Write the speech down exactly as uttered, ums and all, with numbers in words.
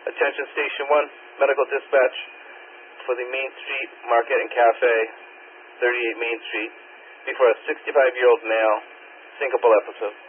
Attention Station one, medical dispatch for the Main Street Market and Cafe, thirty-eight Main Street, before a sixty-five-year-old male, syncopal episode.